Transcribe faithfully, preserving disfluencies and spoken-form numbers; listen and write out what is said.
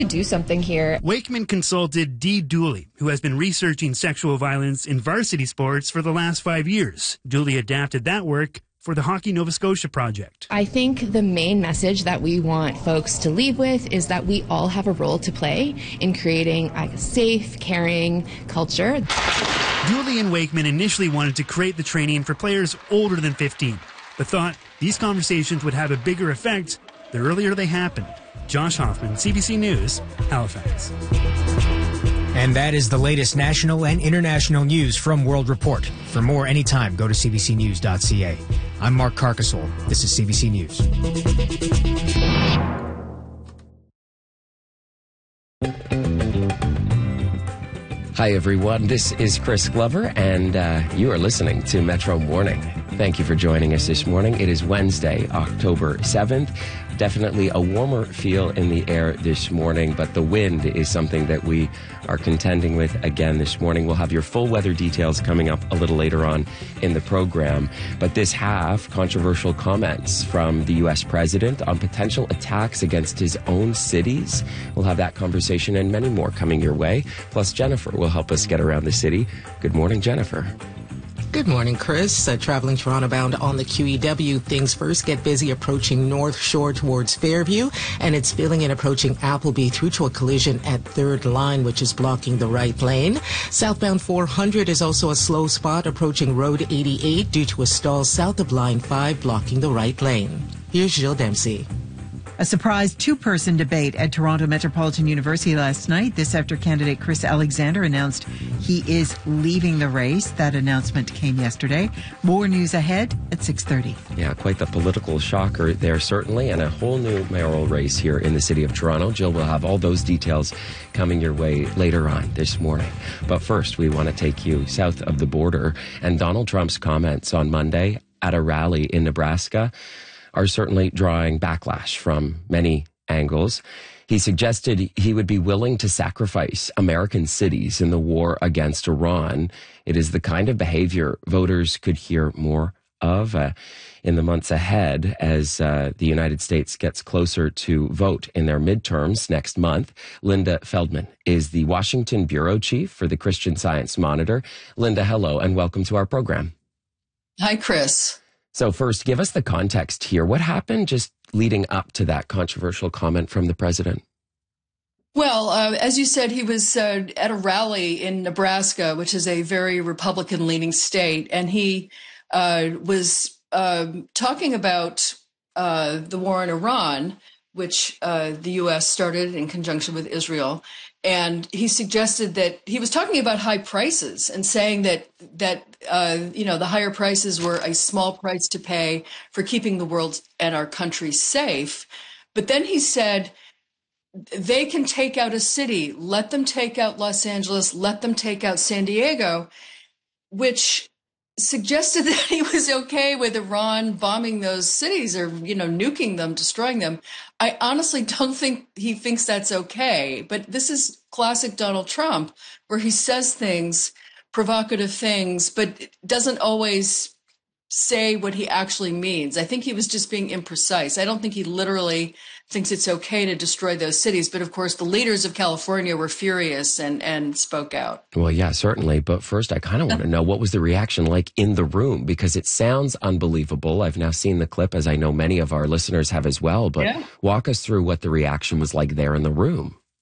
do something here. Wakeman consulted Dee Dooley, who has been researching sexual violence in varsity sports for the last five years. Dooley adapted that work for the Hockey Nova Scotia project. I think the main message that we want folks to leave with is that we all have a role to play in creating a safe, caring culture. Dooley and Wakeman initially wanted to create the training for players older than fifteen, but thought these conversations would have a bigger effect the earlier they happened. Josh Hoffman, C B C News, Halifax. And that is the latest national and international news from World Report. For more anytime, go to c b c news dot c a. I'm Mark Carcasole. This is C B C News. Hi, everyone. This is Chris Glover, and uh, you are listening to Metro Morning. Thank you for joining us this morning. It is Wednesday, October seventh. Definitely a warmer feel in the air this morning, but the wind is something that we are contending with again this morning. We'll have your full weather details coming up a little later on in the program. But this half, controversial comments from the U S president on potential attacks against his own cities. We'll have that conversation and many more coming your way. Plus, Jennifer will help us get around the city. Good morning, Jennifer. Good morning, Chris. Uh, traveling Toronto bound on the Q E W. Things first get busy approaching North Shore towards Fairview, and it's filling in approaching Appleby through to a collision at Third Line, which is blocking the right lane. Southbound four hundred is also a slow spot approaching Road eighty-eight due to a stall south of Line five blocking the right lane. Here's Jill Dempsey. A surprise two-person debate at Toronto Metropolitan University last night. This after candidate Chris Alexander announced he is leaving the race. That announcement came yesterday. More news ahead at six thirty. Yeah, quite the political shocker there, certainly, and a whole new mayoral race here in the city of Toronto. Jill will have all those details coming your way later on this morning. But first, we want to take you south of the border, and Donald Trump's comments on Monday at a rally in Nebraska are certainly drawing backlash from many angles. He suggested he would be willing to sacrifice American cities in the war against Iran. It is the kind of behavior voters could hear more of uh, in the months ahead as uh, the United States gets closer to vote in their midterms next month. Linda Feldman is the Washington bureau chief for the Christian Science Monitor. Linda, hello, and welcome to our program. Hi, Chris. So first, give us the context here. What happened just leading up to that controversial comment from the president? Well, uh, as you said, he was uh, at a rally in Nebraska, which is a very Republican-leaning state, and he uh, was uh, talking about uh, the war in Iran, which uh, the U S started in conjunction with Israel. And he suggested that he was talking about high prices and saying that that uh, you know the higher prices were a small price to pay for keeping the world and our country safe. But then he said they can take out a city, let them take out Los Angeles, let them take out San Diego, which suggested that he was okay with Iran bombing those cities or, you know, nuking them, destroying them. I honestly don't think he thinks that's okay. But this is classic Donald Trump, where he says things, provocative things, but doesn't always say what he actually means. I think he was just being imprecise. I don't think he literally thinks it's okay to destroy those cities. But of course, the leaders of California were furious and, and spoke out. Well, yeah, certainly. But first, I kind of want to know, what was the reaction like in the room? Because it sounds unbelievable. I've now seen the clip, as I know many of our listeners have as well. But yeah. Walk us through what the reaction was like there in the room.